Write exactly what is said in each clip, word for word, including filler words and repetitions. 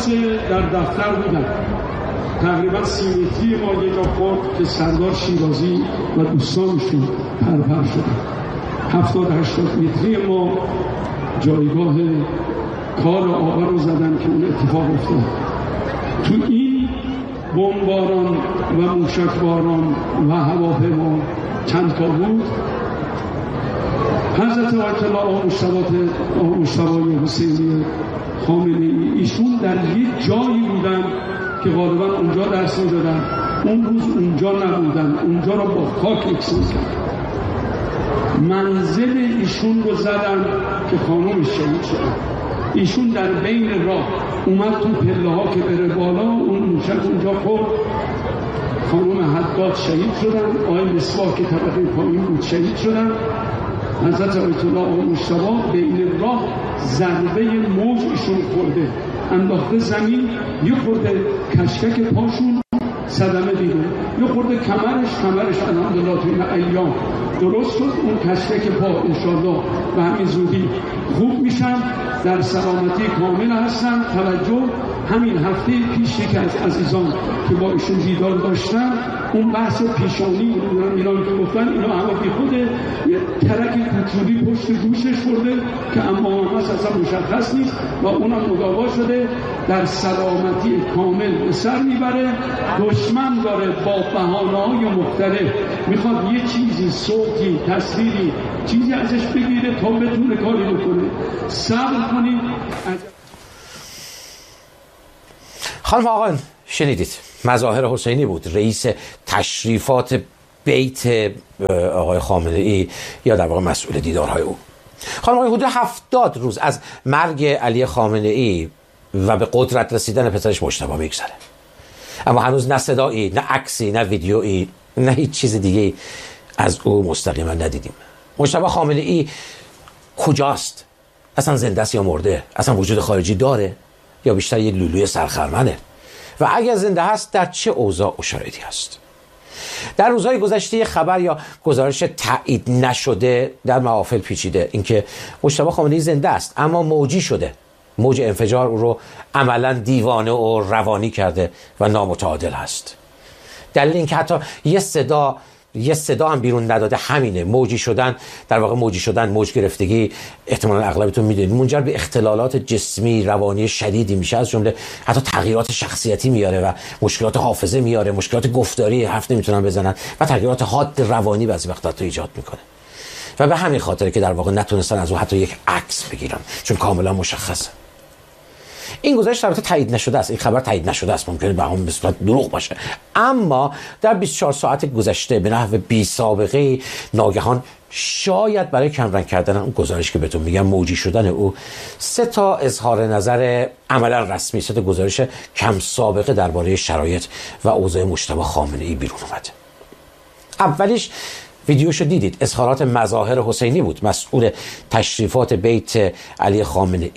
در دفتر بودم، تقریبا سیمتری ما یه جا خورد که سردار شیرازی و دوستانشون پرپر شدن. هفتاد هشتاد متری ما جایگاه کار آقا رو زدن که اون اتفاق افتاد. تو این بمباران و موشکباران و هواپیما چند تا بود، حضرت آیت الله آقا مجتبی حسینی خامنه‌ای ایشون در یک جایی بودن که غالبا اونجا درس می‌دادن، اون روز اونجا نبودن، اونجا رو با خاک یکسان کردن. منزل ایشون رو زدن که خانومش شهید شدن. ایشون در بین راه اومد تو پله ها که بره بالا، اون موشک اونجا خورد، خانوم حداد شهید شدن، آقای مصباح که طبقه پایین بود شهید شدن. حضرت آیت الله آقا مجتبی بین راه ضربه موج ایشون خورده، انداخته زمین، یه خورده کشکک پاشون صدمه دیده، یه خورده کمرش کمرش الحمدلله تو این ایام درست شد. اون کشکک پا انشالله به همین زودی خوب میشن، در سلامتی کامل هستن. توجه، همین هفته پیش یکی از عزیزان که با ایشون دیدار داشتن، اون بحث پیشانی اینا که گفتن، اینا همه بی خوده، یه ترک کوچولی پشت گوشش خورده که اما همه اصلا مشخص نیست و اونم مداوا شده، در سلامتی کامل به سر میبره. دشمن داره با بهانه‌های مختلف میخواد یه چیزی، صوتی، تصویری، چیزی ازش بگیره تا بتونه کاری بکنه. صبر کنید. خانم آقایان، شنیدید مظاهر حسینی بود، رئیس تشریفات بیت آقای خامنه‌ای یا در واقع مسئول دیدارهای او. خانم آقایان، حدود هفتاد روز از مرگ علی خامنه‌ای و به قدرت رسیدن پسرش مجتبی میگذره، اما هنوز نه صدایی، نه عکسی، نه ویدیویی، نه هیچ چیز دیگه از او مستقیما ندیدیم. مجتبی خامنه‌ای کجاست؟ اصلا زنده است یا مرده؟ اصلا وجود خارجی داره یا بیشتر یه لولوی سرخرمنه؟ و اگر زنده هست در چه اوضاع و شرایطی هست؟ در روزهای گذشته یه خبر یا گزارش تایید نشده در محافل پیچیده، اینکه مجتبی خامنه‌ای زنده است اما موجی شده، موج انفجار او رو عملا دیوانه و روانی کرده و نامتعادل هست. دلیل اینکه حتی یه صدا یه صدا هم بیرون نداده همینه. موجی شدن، در واقع موجی شدن، موج گرفتگی، احتمالاً اغلبتون میدونید منجر به اختلالات جسمی روانی شدیدی میشه، از جمله حتی تغییرات شخصیتی میاره و مشکلات حافظه میاره، مشکلات گفتاری، حرف نمیتونن بزنن و تغییرات حاد روانی بعضی وقتا تو ایجاد میکنه. و به همین خاطر که در واقع نتونستن از او حتی یک عکس بگیرن، چون کاملا مشخصه. این گزارش البته تایید نشده است، این خبر تایید نشده است، ممکنه به هم نسبت دروغ باشه، اما در بیست و چهار ساعت گذشته به نحو بی سابقه ناگهان، شاید برای کمرنگ کردن اون گزارش که بهتون میگم موجی شدن او، سه تا اظهار نظر عملا رسمی، سه تا گزارش کم سابقه درباره شرایط و اوضاع مجتبی خامنه‌ای بیرون اومد. اولیش ویدیوشو دیدید، اظهارات مظاهر حسینی بود، مسئول تشریفات بیت علی خامنه‌ای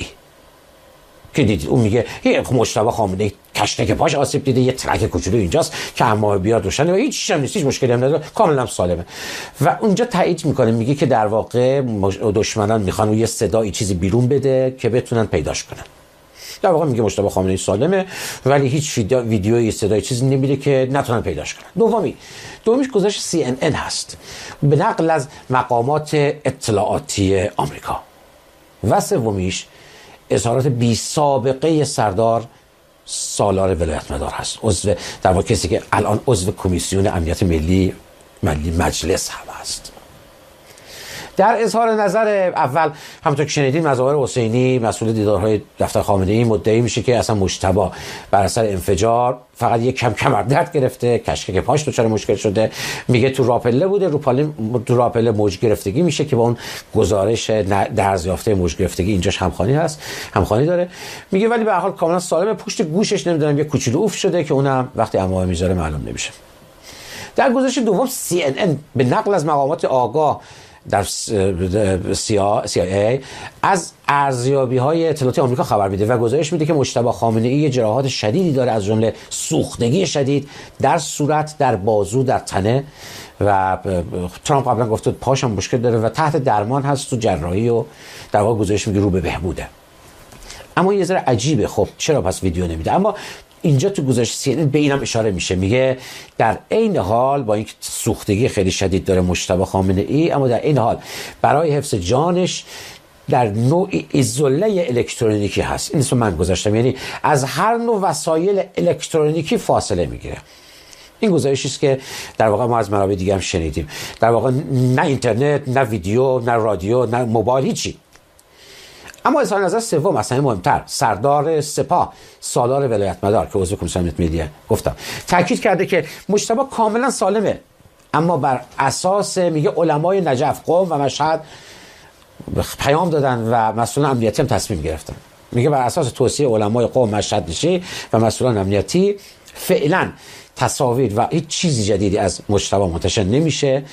که دیدید. اون میگه یه مجتبی خامنه‌ای کشکک پاش آسیب دیده، یه ترک کوچولو اینجاست که اما بیاد روشنه و هیچ چیزی نیست، هیچ مشکلی هم نداره، کاملا سالمه. و اونجا تایید میکنه، میگه که در واقع دشمنان میخوان یه صدایی چیزی بیرون بده که بتونن پیداش کنن. در واقع میگه مجتبی خامنه‌ای سالمه ولی هیچ ویدیویی، صدای چیزی نمیده که نتونن پیداش کنن. دومی دومیش گزارش سی ان ان هست به نقل از مقامات اطلاعاتی آمریکا. و سومیش اظهارات بی سابقه سردار سالار ولایت مدار هست، عضو در واقع کسی که الان عضو کمیسیون امنیت ملی ملی مجلس هم هست. در اظهار نظر اول همونطور که شنیدین، مظاهر حسینی مسئول دیدارهای دفتر خامنه‌ای مدعی میشه که اصلا مجتبی بر اثر انفجار فقط یک کم کمر درد گرفته، کشکک پاش دچار مشکل شده، میگه تو راپله بوده، رو پاله تو راپله موج گرفتگی میشه که با اون گزارش درزیافته موج گرفتگی اینجاش همخوانی هست، همخوانی داره. میگه ولی به هر حال کاملا سالمه، پشت گوشش نمیدونم یه کوچولو اوف شده که اونم وقتی عمامه میذاره معلوم نمیشه. در گزارش دوم سی ان ان به نقل از مقامات آگاه در سی آی ای از ارزیابی‌های اطلاعاتی آمریکا خبر میده و گزارش میده که مجتبی خامنه‌ای جراحات شدیدی داره، از جمله سوختگی شدید در صورت، در بازو، در تنه و ترامپ قبلا گفته پاش هم مشکل داره و تحت درمان هست تو جراحی و در واقع گزارش میگه رو به بهبوده. اما یه ذره عجیبه، خب چرا پس ویدیو نمیده؟ اما اینجا تو گزارش سی ان ان به اینم اشاره میشه، میگه در عین حال با اینکه سوختگی خیلی شدید داره مجتبی خامنه ای، اما در عین حال برای حفظ جانش در نوع ایزوله الکترونیکی هست. این اسم من گذاشتم، یعنی از هر نوع وسایل الکترونیکی فاصله میگیره. این گزارشی است که در واقع ما از منابع دیگه هم شنیدیم. در واقع نه اینترنت، نه ویدیو، نه رادیو، نه موبایل، هیچی. اما اظهار نظر سوم اصلا مهمتر، سردار سپاه سالار ولایت مدار که عضو کمیسیون امنیت ملی گفتم، تاکید کرده که مجتبی کاملا سالمه، اما بر اساس میگه علمای نجف، قم و مشهد پیام دادن و مسئولان امنیتی هم تصمیم گرفتن. میگه بر اساس توصیه علمای قم، مشهد نشی و مسئولان امنیتی فعلا تصاویر و هیچ چیزی جدیدی از مجتبی منتشر نمیشه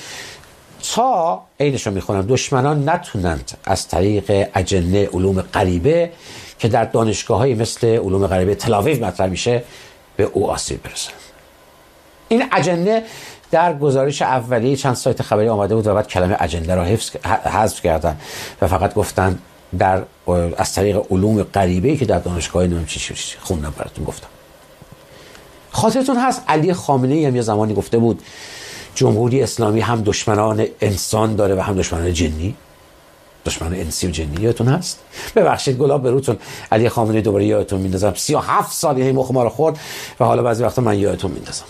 تا عینشو میخونم دشمنان نتونند از طریق اجنه علوم غریبه که در دانشگاه‌های مثل علوم غریبه تل آویو مطرح میشه به او آسیب برسن. این اجنه در گزارش اولیه چند سایت خبری آمده بود و بعد کلمه اجنه را حفظ حذف کردن و فقط گفتن در از طریق علوم غریبه که در دانشگاه نمیدونم چی چی خوندم براتون گفتم. خاطرتون هست علی خامنه ای هم یه زمانی گفته بود جمهوری اسلامی هم دشمنان انسان داره و هم دشمنان جنی، دشمنان انسی و جنی. یادتون هست؟ ببخشید گلاب به روتون، علی خامنه‌ای دوباره یادتون میندازم سی و هفت سال یعنی مخ ما رو خورد و حالا بعضی وقتا من یادتون میندازم.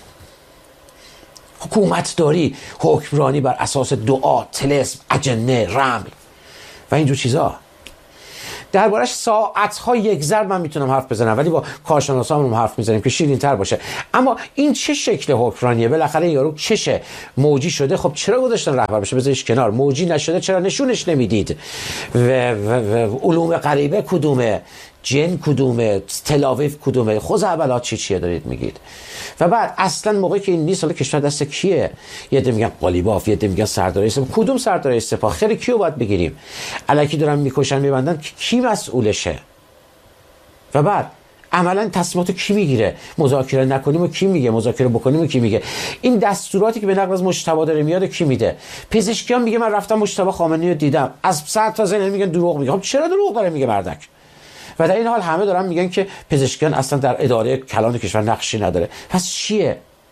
حکومت داری، حکمرانی بر اساس دعا، طلسم، اجنه، رمل و اینجور چیزا. دربارش ساعت‌ها یک ضرب من میتونم حرف بزنم، ولی با کارشناسامون حرف میزنیم که شیرین‌تر باشه. اما این چه شکل حکمرانیه؟ بالاخره یارو چشه موجی شده، خب چرا گذاشتن رهبر بشه؟ بذارش کنار. موجی نشده چرا نشونش نمیدید؟ و, و, و علوم غریبه کدومه؟ جن کدومه؟ تل آویو کدومه؟ خود اولات چی چیه دارید میگید؟ و بعد اصلا موقعی که این نیست، حالا کشور دست کیه؟ یه عده میگن قالیباف، یه عده میگن سردار سپاه. کدوم سردار سپاه؟ خیلی کیو باید بگیریم؟ الکی دارن میکشن میبندن، کی مسئولشه؟ و بعد عملا تصمیماتو کی میگیره؟ مذاکره نکنیم و کی میگه؟ مذاکره بکنیم و کی میگه؟ این دستوراتی که به نقل از مجتبی داره میاد کی میده؟ پزشکیان میگه من رفتم مجتبی خامنه‌ای رو دیدم، از صد تا زن میگن دروغ میگه. خب چرا دروغ داره میگه مردک؟ و در این حال همه دارن میگن که پزشکیان اصلا در اداره کلان کشور نقشی نداره. پس چیه؟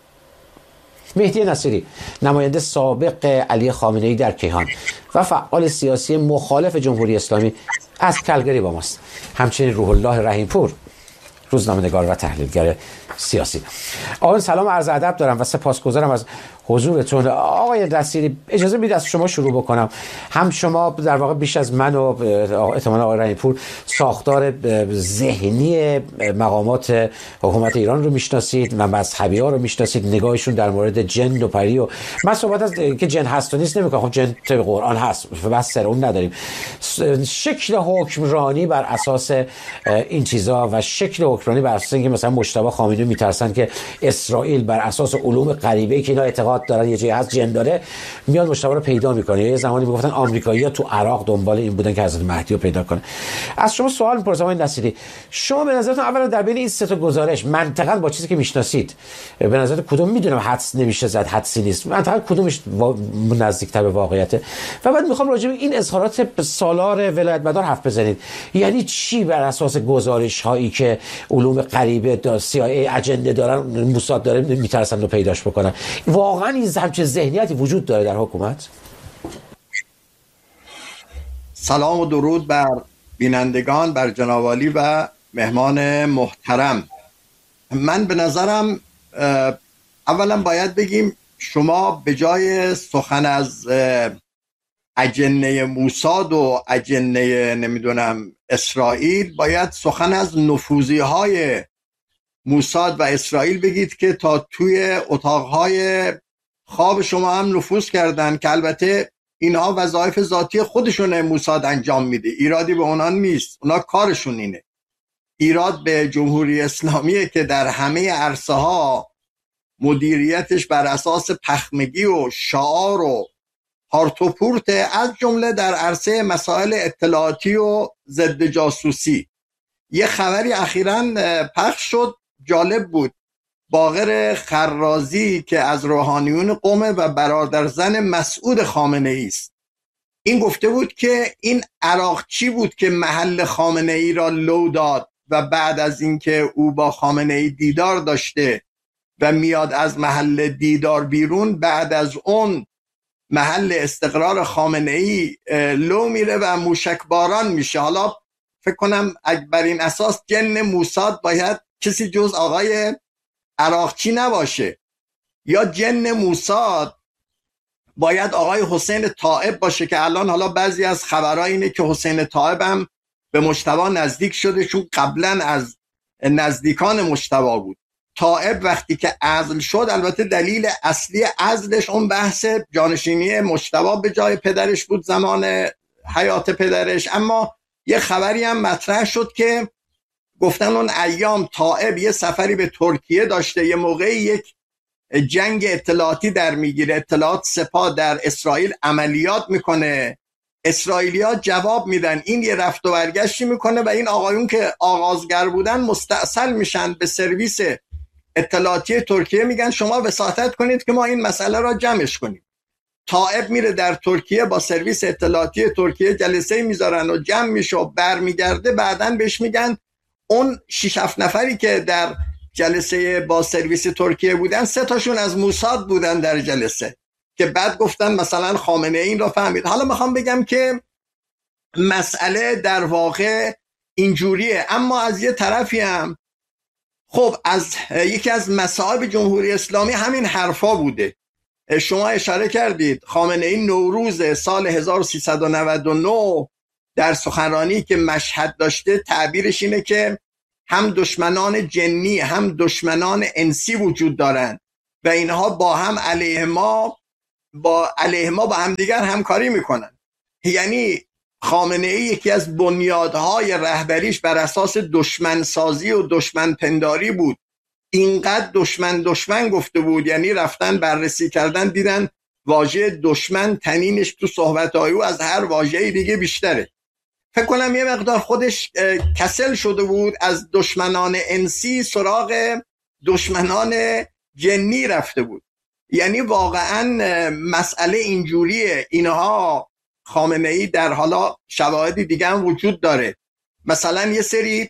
مهدی نصیری نماینده سابق علی خامنه‌ای در کیهان و فعال سیاسی مخالف جمهوری اسلامی از کلگری با ماست. همچنین روح الله رحیمپور روزنامه‌نگار و تحلیلگر سیاسی. آقایان سلام عرض ادب دارم و سپاسگزارم از حضورتون. آقای نصیری اجازه میدید از شما شروع بکنم. هم شما در واقع بیش از من و احتمالاً آقای رحیمپور ساختار ذهنی مقامات حکومت ایران رو میشناسید و مذهبی‌ها رو میشناسید، نگاهشون در مورد جن و پری و من صحبت از که جن هست و نیست نمی‌کنم. خب جن تو قرآن هست، بس سر اون نداریم. شکل حکمرانی بر اساس این چیزا و شکل حکمرانی بر اساس اینکه مثلا مجتبی خامنه‌ای میترسن که اسرائیل بر اساس علوم غریبه که اینا اعتقاد دارن یه جایی هست جن داره میاد مجتبی رو پیدا میکنه. یه زمانی میگفتن آمریکایی‌ها تو عراق دنبال این بودن که حضرت مهدی رو پیدا کنه. از شما سوال می‌پرسم آقای نصیری، شما به نظرتون اولا در بین این سه تا گزارش منطقاً با چیزی که میشناسید به نظر کدوم میدونم حدس نمیشه زد، حدسی نیست، منطقاً کدومش نزدیک‌تر به واقعیته؟ و بعد میخوام راجع به این اظهارات سالار ولایت مدار حرف بزنید. یعنی چی بر اساس گزارش هایی که علوم غریبه سی آی ای اجنده دارن، موساد داره میترسن رو پیداش بکنن؟ واقعا این همچه ذهنیتی وجود داره در حکومت؟ سلام و درود بر بینندگان، بر جناب عالی و مهمان محترم. من به نظرم اولا باید بگیم شما به جای سخن از اجنه موساد و اجنه نمیدونم اسرائیل باید سخن از نفوذی های موساد و اسرائیل بگید که تا توی اتاقهای خواب شما هم نفوذ کردن، که البته اینها وظایف ذاتی خودشونه موساد انجام میده، ایرادی به اونها نیست، اونا کارشون اینه. ایراد به جمهوری اسلامیه که در همه عرصه ها مدیریتش بر اساس پخمگی و شعار و هارتوپورت، از جمله در عرصه مسائل اطلاعاتی و ضد جاسوسی. یه خبری اخیراً پخش شد جالب بود. باقر خرازی که از روحانیون قم و برادرزن مسعود خامنه‌ای است، این گفته بود که این عراقچی بود که محل خامنه ای را لو داد و بعد از اینکه او با خامنه ای دیدار داشته و میاد از محل دیدار بیرون، بعد از اون محل استقرار خامنه ای لو میره و موشک باران میشه. حالا فکر کنم بر این اساس جن موساد باید کسی جز آقای عراقچی نباشه، یا جن موساد باید آقای حسین طائب باشه که الان حالا بعضی از خبرها اینه که حسین طائب هم به مجتبی نزدیک شده، چون قبلا از نزدیکان مجتبی بود. طائب وقتی که عزل شد، البته دلیل اصلی عزلش اون بحث جانشینی مجتبی به جای پدرش بود زمان حیات پدرش، اما یه خبری هم مطرح شد که گفتن اون ایام طائب یه سفری به ترکیه داشته، یه موقعی یک جنگ اطلاعاتی در میگیره، اطلاعات سپاه در اسرائیل عملیات میکنه، اسرائیلیا جواب میدن، این یه رفت و برگشتی میکنه و این آقایون که آغازگر بودن مستأصل میشن به سرویس اطلاعاتی ترکیه، میگن شما وساطت کنید که ما این مسئله را جمعش کنیم. طائب میره در ترکیه با سرویس اطلاعاتی ترکیه جلسه میذارن و جمع میشه و برمیگرده، بعدن بهش میگن اون شش هفت نفری که در جلسه با سرویس ترکیه بودن سه تاشون از موساد بودن در جلسه، که بعد گفتن مثلا خامنه این را فهمید. حالا میخوام بگم که مسئله در واقع اینجوریه، اما از یه طرفی هم خب از یکی از مصائب جمهوری اسلامی همین حرفا بوده. شما اشاره کردید خامنه ای نوروز سال هزار و سیصد و نود و نه در سخنرانی که مشهد داشته تعبیرش اینه که هم دشمنان جنی هم دشمنان انسی وجود دارند و اینها با هم علیه ما با علیه ما با همدیگر همکاری میکنن. یعنی خامنه ای یکی از بنیادهای رهبریش بر اساس دشمن سازی و دشمن پنداری بود. اینقدر دشمن دشمن گفته بود، یعنی رفتن بررسی کردن دیدن واژه دشمن تنینش تو صحبت‌های او از هر واژه‌ای دیگه بیشتره. فکر کنم یه مقدار خودش کسل شده بود، از دشمنان انسی سراغ دشمنان جنی رفته بود. یعنی واقعا مسئله اینجوریه. اینها خامنه ای در حالا شواهدی دیگه هم وجود داره، مثلا یه سری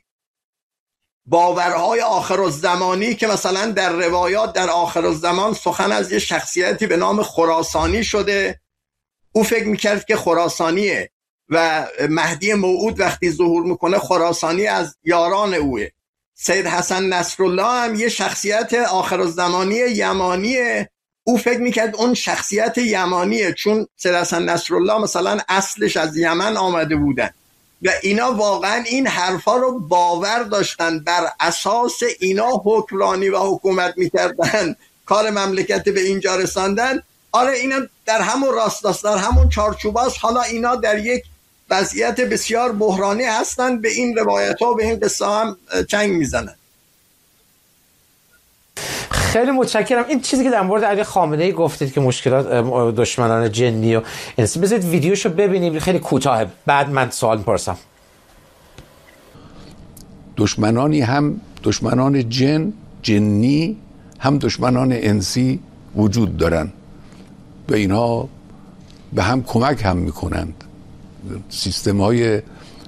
باورهای آخرالزمانی که مثلا در روایات در آخرالزمان سخن از یه شخصیتی به نام خراسانی شده، او فکر میکرد که خراسانیه و مهدی موعود وقتی ظهور میکنه خراسانی از یاران اوه. سید حسن نصرالله هم یه شخصیت آخرالزمانی یمانیه، او فکر میکرد اون شخصیت یمانیه چون سید حسن نصرالله مثلا اصلش از یمن آمده بودن و اینا واقعا این حرفا رو باور داشتن، بر اساس اینا حکمرانی و حکومت میکردن، کار مملکت به اینجا رساندن. آره اینا در همون راستاست، در همون چارچوباست. حالا اینا در یک وضعیت بسیار بحرانی هستن، به این روایت ها و به این قصه هم چنگ میزنن. خیلی متشکرم. این چیزی که در مورد علی خامنه ای گفتید که مشکلات دشمنان جنی و انسی، بذارید ویدیوشو ببینیم، خیلی کوتاهه، بعد من سوال میپرسم. دشمنانی هم دشمنان جن جنی هم دشمنان انسی وجود دارن و اینها به هم کمک هم میکنند. سیستم های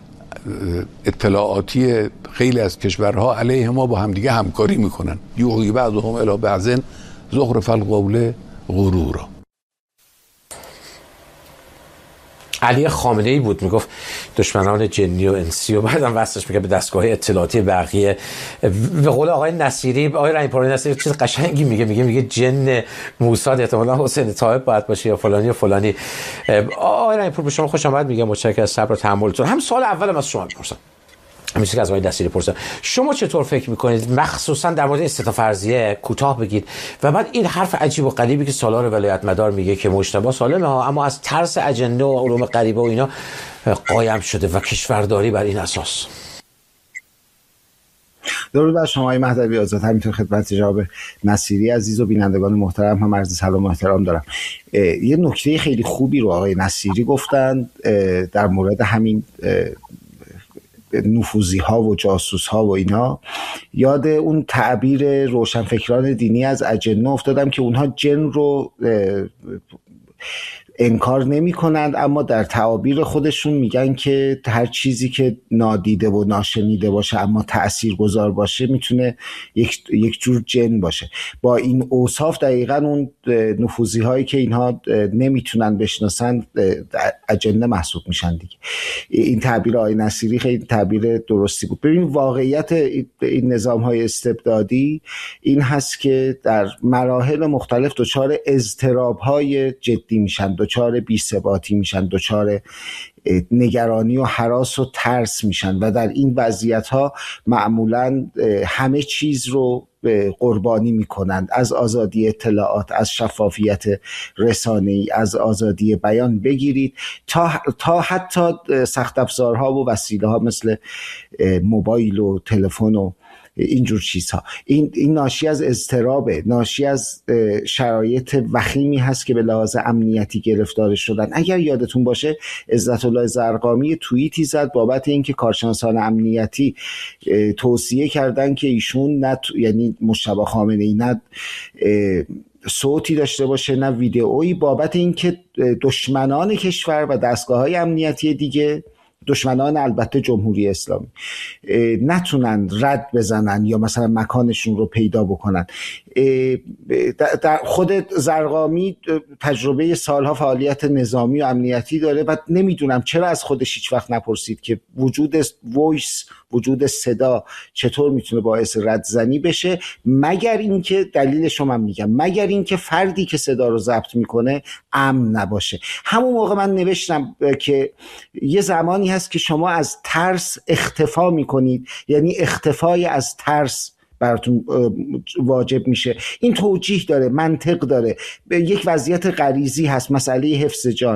اطلاعاتی خیلی از کشورها علیه ما با همدیگه همکاری میکنن. یوحی بعضهم الی بعض زخرف القول غرورا. علی خامنه ای بود میگفت دشمنان جنی و انسی و بعدم وصلش میگه به دستگاه اطلاعاتی بقیه. به قول آقای نصیری، آقای رحیم‌پور نصیری چیز قشنگی میگه، میگه میگه جن موساد احتمالاً حسین طائب باید باشه یا فلانی و فلانی. آقای رحیم‌پور به شما خوش آمد میگم، متشکرم از صبر و تحملتون. هم سوال اولم از شما میپرسم، همیشه که از آقای نصیری پرسم، شما چطور فکر میکنید مخصوصا در مورد استثنا فرضیه کوتاه بگید و بعد این حرف عجیب و غریبی که سالار ولایت مدار میگه که مجتبی سالمه ها اما از ترس اجنده و علوم غریبه و اینا قایم شده و کشورداری بر این اساس. درود بر شما آقای مهدوی آزاد، همینطور خدمت جناب نصیری عزیز و بینندگان محترم هم عرض سلام و احترام دارم. یه نکته خیلی خوبی رو آقای نصیری گفتن در مورد همین نفوذی ها و جاسوس ها و اینا. یاد اون تعبیر روشنفکران دینی از اجنه افتادم که اونها جن رو انکار نمی کنند، اما در تعابیر خودشون میگن که هر چیزی که نادیده و ناشنیده باشه اما تأثیرگذار باشه میتونه یک یک جور جن باشه. با این اوصاف دقیقاً اون نفوذی هایی که اینها نمیتونن بشناسن اجنه محسوب میشن دیگه. این تعبیر آقای نصیری خیلی تعبیر درستی بود. ببین واقعیت این نظام های استبدادی این هست که در مراحل مختلف دچار اضطراب های جدی میشن، دچار بی‌ثباتی میشن، دچار نگرانی و هراس و ترس میشن و در این وضعیت ها معمولا همه چیز رو قربانی میکنند، از آزادی اطلاعات، از شفافیت رسانه‌ای، از آزادی بیان بگیرید تا تا حتی سخت افزارها و وسیله ها مثل موبایل و تلفن و اینجور چیزها. این این ناشی از اضطرابه، ناشی از شرایط وخیمی هست که به لحاظ امنیتی گرفتار شدن. اگر یادتون باشه عزت الله زرقامی توییتی زد بابت اینکه کارشناسان امنیتی توصیه کردن که ایشون نه یعنی مجتبی خامنه‌ای نه صوتی داشته باشه نه ویدئویی بابت اینکه دشمنان کشور و دستگاه‌های امنیتی دیگه، دشمنان البته جمهوری اسلامی، نتونن رد بزنن یا مثلا مکانشون رو پیدا بکنن. در خود زرقامی تجربه سالها فعالیت نظامی و امنیتی داره و نمیدونم چرا از خودش هیچ وقت نپرسید که وجود وایس، وجود صدا چطور میتونه باعث ردزنی بشه، مگر اینکه دلیلش رو من میگم، مگر اینکه فردی که صدا رو ضبط میکنه امن نباشه. همون موقع من نوشتم که یه زمانی هست که شما از ترس اختفا میکنید، یعنی اختفای از ترس براتون واجب میشه. این توجیه داره، منطق داره، یک وضعیت غریزی هست، مسئله حفظ جان.